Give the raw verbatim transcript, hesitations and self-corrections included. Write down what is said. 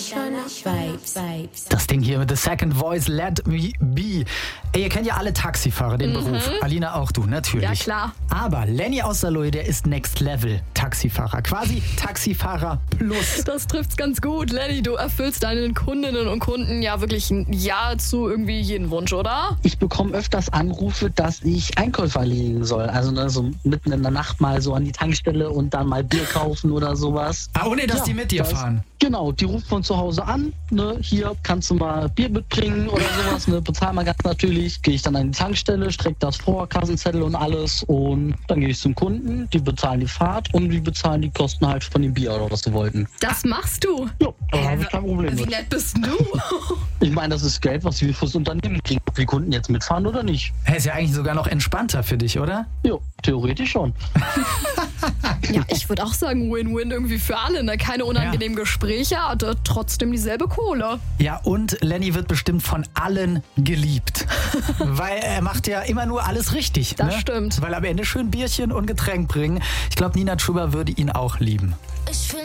Das Ding hier mit The Second Voice, Let Me Be. Ey, ihr kennt ja alle Taxifahrer, den mhm. Beruf. Alina, auch du, natürlich. Ja, klar. Aber Lenny aus Saloy, der ist Next Level Taxifahrer. Quasi Taxifahrer Plus. Das trifft's ganz gut. Lenny, du erfüllst deinen Kundinnen und Kunden ja wirklich ein Ja zu irgendwie jeden Wunsch, oder? Ich bekomme öfters Anrufe, dass ich Einkäufe erledigen soll. Also ne, so mitten in der Nacht mal so an die Tankstelle und dann mal Bier kaufen oder sowas. Ah, ohne dass ja, die mit dir das, fahren? Genau, die ruft von zu Hause an. Ne, hier kannst du mal Bier mitbringen oder sowas. Ne, bezahl mal ganz natürlich. Gehe ich dann an die Tankstelle, strecke das vor, Kassenzettel und alles. Und dann gehe ich zum Kunden. Die bezahlen die Fahrt und die bezahlen die Kosten halt von dem Bier oder was sie wollten. Das machst du? Ja, da habe ich kein Problem Wie mit. nett bist du? Ich meine, das ist Geld, was wir fürs Unternehmen kriegen. Ob die Kunden jetzt mitfahren oder nicht. Hey, ist ja eigentlich sogar noch entspannter für dich, oder? Ja, theoretisch schon. Ja, ich würde auch sagen, Win-Win irgendwie für alle. Ne? Keine unangenehmen ja. Gespräche, aber trotzdem dieselbe Kohle. Ja, und Lenny wird bestimmt von allen geliebt. Weil er macht ja immer nur alles richtig. Das ne? stimmt. Weil am Ende schön Bierchen und Getränk bringen. Ich glaube, Nina Chuba würde ihn auch lieben. Ich will